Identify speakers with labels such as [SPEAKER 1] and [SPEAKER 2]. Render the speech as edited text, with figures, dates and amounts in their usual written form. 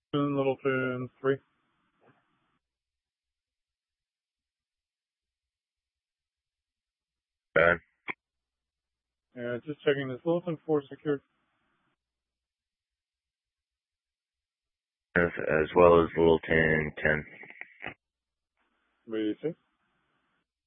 [SPEAKER 1] Littleton 3.
[SPEAKER 2] Bad.
[SPEAKER 1] Just checking, is Littleton 4 secured?
[SPEAKER 2] As well as Littleton 10.
[SPEAKER 1] BC.